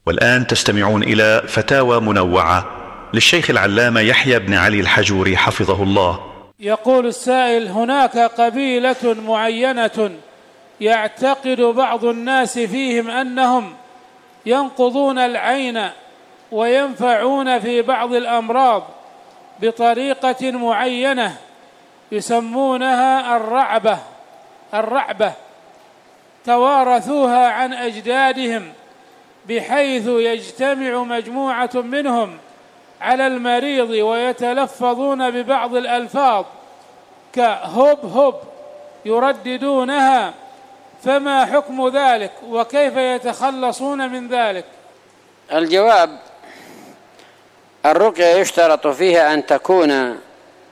والآن تستمعون إلى فتاوى منوعة للشيخ العلامة يحيى بن علي الحجوري حفظه الله. يقول السائل: هناك قبيلة معينة يعتقد بعض الناس فيهم أنهم ينقضون العين وينفعون في بعض الأمراض بطريقة معينة يسمونها الرعبة توارثوها عن أجدادهم، بحيث يجتمع مجموعة منهم على المريض ويتلفظون ببعض الألفاظ كهب هب يرددونها، فما حكم ذلك وكيف يتخلصون من ذلك؟ الجواب: الرقية يشترط فيها أن تكون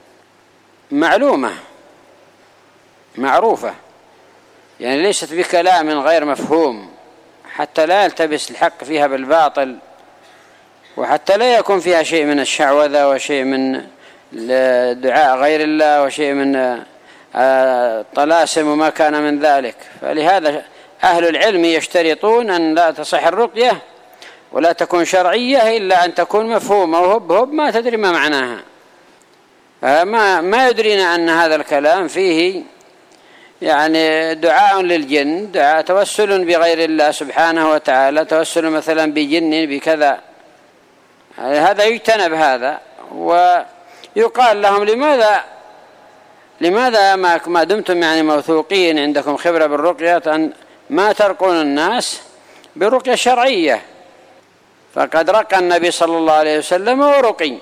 معروفة، يعني ليست بكلام غير مفهوم، حتى لا يلتبس الحق فيها بالباطل، وحتى لا يكون فيها شيء من الشعوذة وشيء من دعاء غير الله وشيء من طلاسم وما كان من ذلك. فلهذا أهل العلم يشترطون أن لا تصح الرقية ولا تكون شرعية إلا أن تكون مفهومة، وهب هب ما تدري ما معناها، ما يدرين أن هذا الكلام فيه يعني دعاء للجن، دعاء توسل بغير الله سبحانه وتعالى، توسل مثلا بجن بكذا، هذا يجتنب هذا. ويقال لهم: لماذا ما دمتم يعني موثوقين عندكم خبرة بالرقية أن ما ترقون الناس برقية شرعية؟ فقد رقى النبي صلى الله عليه وسلم ورقي.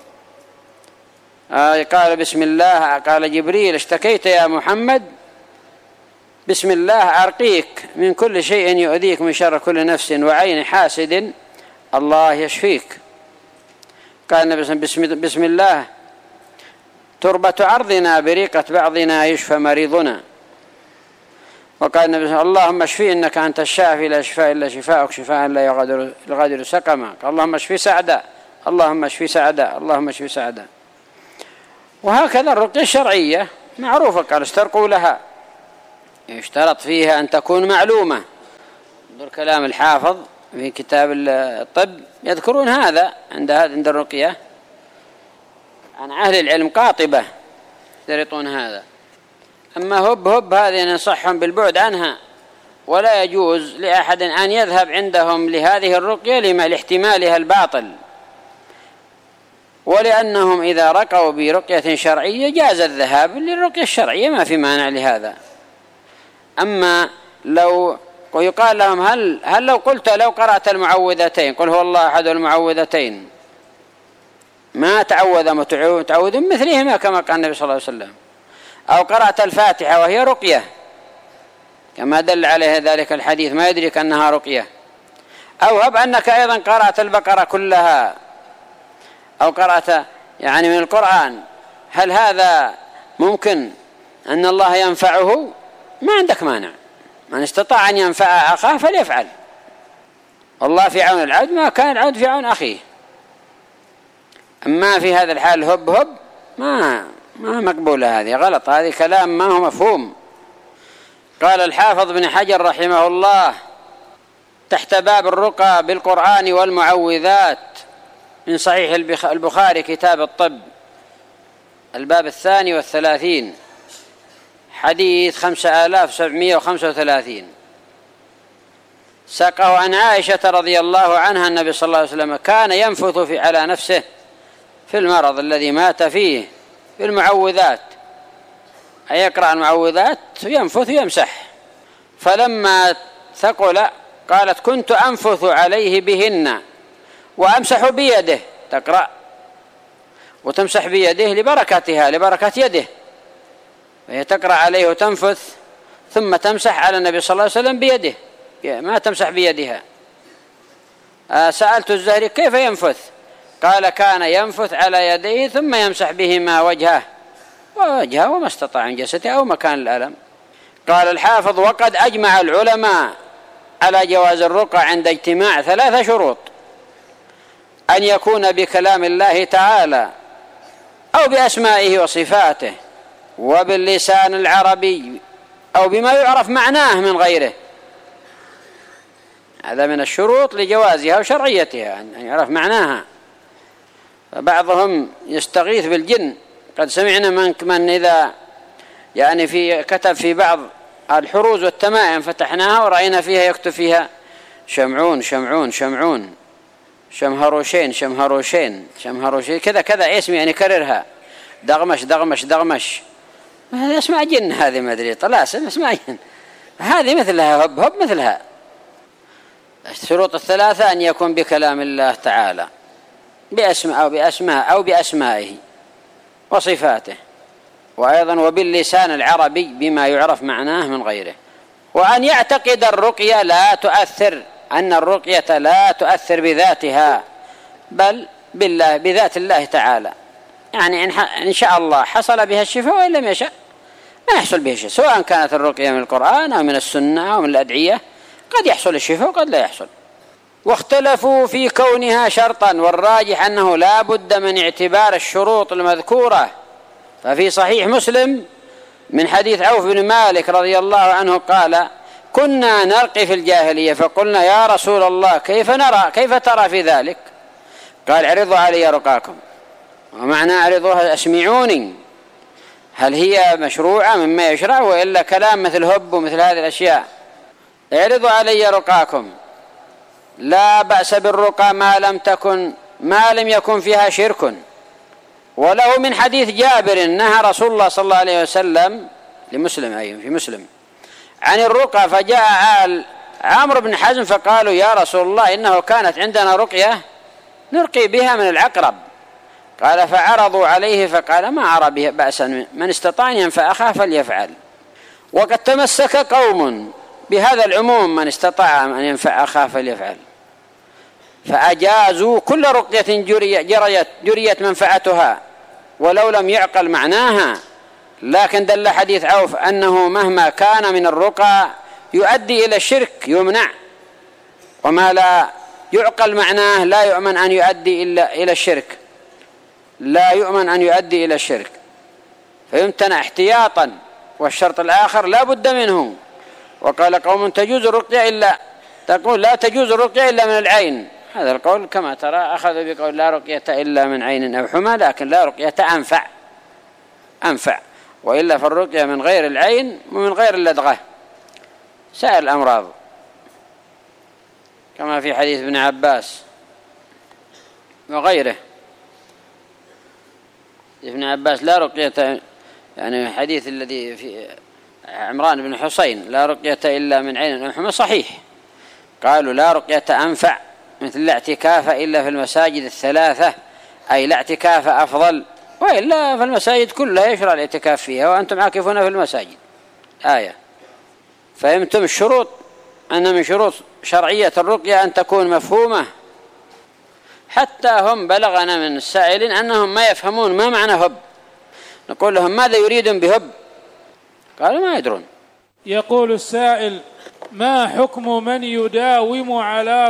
قال: بسم الله، قال جبريل: اشتكيت يا محمد، بسم الله أرقيك من كل شيء يؤذيك من شر كل نفس وعين حاسد، الله يشفيك. قال النبي: بسم الله تربة عرضنا بريقة بعضنا يشفى مريضنا. وقال النبي: اللهم اشفي إنك أنت الشافي لا شفاء إلا شفاءك شفاء لا يغادر سقما. اللهم اشفي سعدا، اللهم اشفي سعدا، اللهم اشفي سعدا. وهكذا الرقية الشرعية معروفة، قال: استرقوا لها، يشترط فيها أن تكون معلومة. انظر كلام الحافظ في كتاب الطب، يذكرون هذا عند الرقية عن أهل العلم قاطبة يشترطون هذا. أما هب هذه ننصحهم بالبعد عنها، ولا يجوز لأحد أن يذهب عندهم لهذه الرقية لاحتمالها الباطل، ولأنهم إذا رقوا برقية شرعية جاز الذهاب للرقية الشرعية، ما في مانع لهذا. أما لو يقال لهم: هل لو قرأت المعوذتين، قل هو الله أحد المعوذتين، ما تعوذ متعوذ مثلهما كما قال النبي صلى الله عليه وسلم، أو قرأت الفاتحة وهي رقية كما دل عليه ذلك الحديث، ما يدرك أنها رقية، أو هب أنك أيضا قرأت البقرة كلها أو قرأت يعني من القرآن، هل هذا ممكن أن الله ينفعه؟ ما عندك مانع، من استطاع أن ينفع أخاه فليفعل. الله في عون العبد ما كان العبد في عون أخيه. أما في هذا الحال هب ما مقبولة، هذه غلط، هذه كلام ما هو مفهوم. قال الحافظ بن حجر رحمه الله تحت باب الرقى بالقرآن والمعوذات من صحيح البخاري كتاب الطب الباب 32 حديث 5735، ساقه عن عائشة رضي الله عنها النبي صلى الله عليه وسلم كان ينفث على نفسه في المرض الذي مات فيه بالمعوذات، أي يقرأ المعوذات وينفث ويمسح. فلما ثقل قالت: كنت أنفث عليه بهن وأمسح بيده، تقرأ وتمسح بيده لبركتها، لبركة يده، فهي تقرأ عليه وتنفث ثم تمسح على النبي صلى الله عليه وسلم بيده، ما تمسح بيدها. سألت الزهري: كيف ينفث؟ قال: كان ينفث على يديه ثم يمسح بهما وجهه وما استطاع من جسده أو مكان الألم. قال الحافظ: وقد أجمع العلماء على جواز الرقى عند اجتماع 3 شروط: أن يكون بكلام الله تعالى أو بأسمائه وصفاته وباللسان العربي أو بما يعرف معناه من غيره. هذا من الشروط لجوازها وشرعيتها أن يعرف معناها. فبعضهم يستغيث بالجن. قد سمعنا من إذا يعني كتب في بعض الحروز والتمائم فتحناها ورأينا فيها يكتب فيها شمعون شمعون شمعون، شمهروشين شمهروشين شمهروشين، كذا كذا اسم يعني كررها، دغمش دغمش دغمش. هذه اسماء جن، هذه ما أدري طلاسم اسماء جن، هذه مثلها هب هب مثلها. الشروط الثلاثة أن يكون بكلام الله تعالى أو بأسمائه وصفاته، وأيضا وباللسان العربي بما يعرف معناه من غيره، وأن يعتقد الرقية لا تؤثر، أن الرقية لا تؤثر بذاتها بل بالله بذات الله تعالى. يعني إن شاء الله حصل بها الشفاء وإن لم يشاء ما يحصل به شيء، سواء كانت الرقية من القرآن أو من السنة أو من الأدعية، قد يحصل الشفاء وقد لا يحصل. واختلفوا في كونها شرطا، والراجح أنه لا بد من اعتبار الشروط المذكورة. ففي صحيح مسلم من حديث عوف بن مالك رضي الله عنه قال: كنا نرقي في الجاهلية فقلنا يا رسول الله كيف ترى في ذلك؟ قال: اعرضوا علي رقاكم. ومعنى اعرضوها اسمعوني، هل هي مشروعة مما يشرع وإلا كلام مثل هب ومثل هذه الأشياء؟ اعرضوا علي رقاكم، لا بأس بالرقى ما لم يكن فيها شرك. وله من حديث جابر نهى رسول الله صلى الله عليه وسلم لمسلم في مسلم عن الرقى، فجاء عمرو بن حزم فقالوا يا رسول الله إنه كانت عندنا رقية نرقي بها من العقرب. قال: فعرضوا عليه فقال: ما أرى به بأسا، من استطاع أن ينفع أخاه فليفعل. وقد تمسك قوم بهذا العموم، من استطاع أن ينفع أخاه فليفعل، فأجازوا كل رقية جريت منفعتها ولو لم يعقل معناها. لكن دل حديث عوف أنه مهما كان من الرقى يؤدي إلى الشرك يمنع، وما لا يعقل معناه لا يؤمن أن يؤدي إلى الشرك، لا يؤمن أن يؤدي إلى الشرك، فيمتنع احتياطا. والشرط الآخر لا بد منه. وقال قوم تجوز الرقية تقول لا تجوز الرقية إلا من العين. هذا القول كما ترى أخذ بقول لا رقية إلا من عين أو حمى، لكن لا رقية أنفع، وإلا فالرقية من غير العين ومن غير اللدغة سائر الأمراض، كما في حديث ابن عباس وغيره. ابن عباس لا رقية، يعني الحديث الذي في عمران بن حسين لا رقية إلا من عين أو حمى صحيح. قالوا لا رقية أنفع، مثل لا اعتكاف إلا في المساجد الثلاثة، أي لا اعتكاف أفضل، وإلا فالمساجد كلها يشرع الاعتكاف فيها وأنتم عاكفون في المساجد. آية. فهمتم الشروط؟ أن من شروط شرعية الرقية أن تكون مفهومة. حتى هم بلغنا من السائلين أنهم ما يفهمون ما معنى هب، نقول لهم ماذا يريدون بهب؟ قالوا ما يدرون. يقول السائل: ما حكم من يداوم على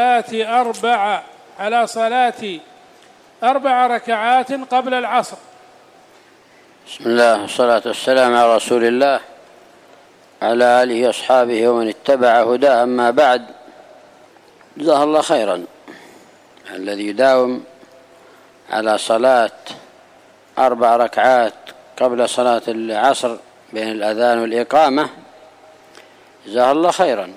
صلاة 4 ركعات قبل العصر؟ بسم الله والصلاة والسلام على رسول الله على آله وأصحابه ومن اتبع هداه. أما بعد، جزاه الله خيرا الذي يداوم على صلاة 4 ركعات قبل صلاة العصر بين الأذان والإقامة، جزاه الله خيرا،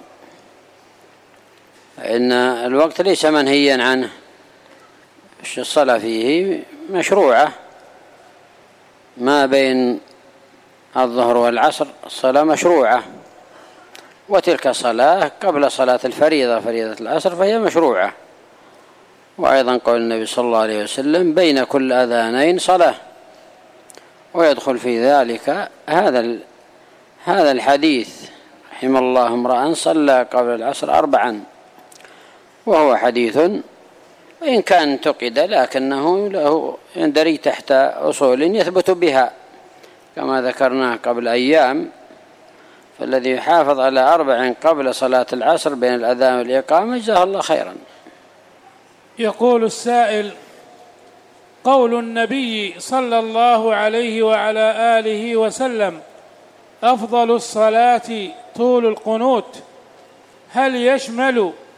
إن الوقت ليس منهيا عنه، الصلاة فيه مشروعة ما بين الظهر والعصر، الصلاة مشروعة، وتلك صلاة قبل صلاة الفريضة فريضة العصر فهي مشروعة. وأيضا قول النبي صلى الله عليه وسلم بين كل أذانين صلاة، ويدخل في ذلك هذا الحديث رحم الله امرأ صلى قبل العصر 4، وهو حديث وإن كان انتقد لكنه له يندرج تحت أصول يثبت بها كما ذكرناه قبل أيام. فالذي يحافظ على 4 قبل صلاة العصر بين الأذان والإقامة جزاه الله خيرا. يقول السائل: قول النبي صلى الله عليه وعلى آله وسلم أفضل الصلاة طول القنوت، هل يشمل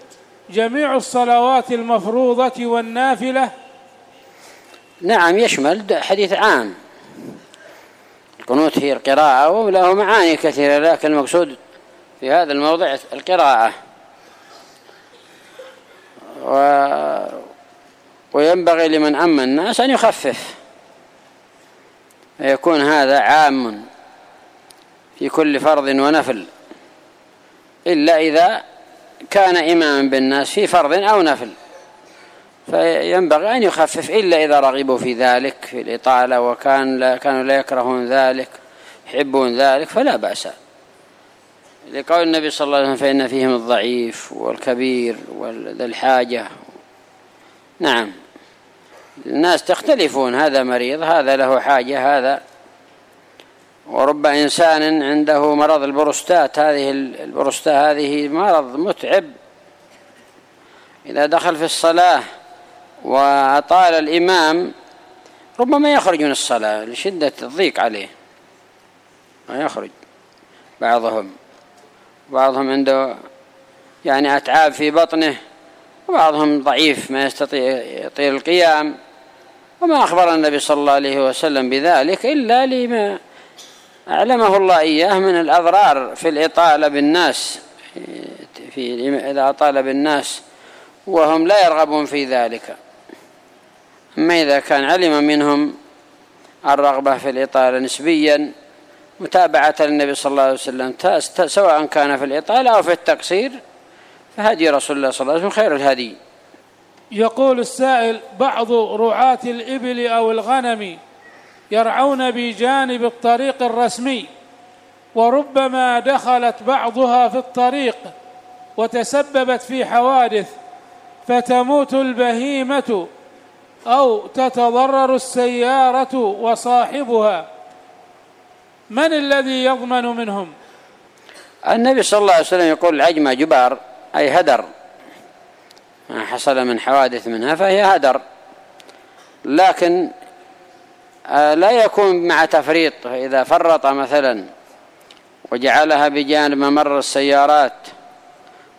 جميع الصلوات المفروضة والنافلة؟ نعم، يشمل حديث عام. القنوت هي القراءة وله معاني كثيرة، لكن المقصود في هذا الموضع القراءة. وينبغي لمن أما الناس أن يخفف، فيكون هذا عام في كل فرض ونفل، إلا إذا كان إماما بالناس في فرض أو نفل، فينبغي أن يخفف إلا إذا رغبوا في ذلك في الإطالة كانوا لا يكرهون ذلك يحبون ذلك فلا بأس، لقول النبي صلى الله عليه وسلم فإن فيهم الضعيف والكبير وذا الحاجة. نعم، الناس تختلفون، هذا مريض، هذا له حاجة، هذا. ورب إنسان عنده مرض البروستات، البروستات هذه مرض متعب، إذا دخل في الصلاة وأطال الإمام ربما يخرج من الصلاة لشدة الضيق عليه، ما يخرج. بعضهم عنده يعني أتعاب في بطنه، وبعضهم ضعيف ما يستطيع يطيل القيام، وما أخبر النبي صلى الله عليه وسلم بذلك إلا لما أعلمه الله إياه من الأضرار في الإطالة بالناس، إذا أطال بالناس وهم لا يرغبون في ذلك. أما إذا كان علم منهم الرغبة في الإطالة نسبيا متابعة للنبي صلى الله عليه وسلم، سواء كان في الإطالة أو في التقصير، فهدي رسول الله صلى الله عليه وسلم خير الهدي. يقول السائل: بعض رعاة الإبل أو الغنم يرعون بجانب الطريق الرسمي، وربما دخلت بعضها في الطريق وتسببت في حوادث فتموت البهيمة أو تتضرر السيارة وصاحبها، من الذي يضمن منهم؟ النبي صلى الله عليه وسلم يقول: العجمة جبار، أي هدر، ما حصل من حوادث منها فهي هدر، لكن لا يكون مع تفريط. إذا فرط مثلا وجعلها بجانب ممر السيارات